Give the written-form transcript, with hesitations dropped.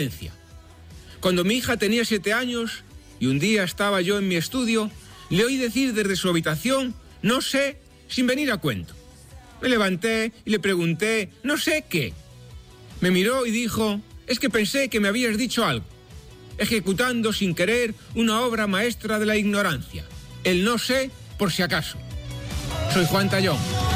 Cuando mi hija tenía 7 años y un día estaba yo en mi estudio, le oí decir desde su habitación, no sé, sin venir a cuento. Me levanté y le pregunté, no sé qué. Me miró y dijo, es que pensé que me habías dicho algo, ejecutando sin querer una obra maestra de la ignorancia, el no sé por si acaso. Soy Juan Tallón.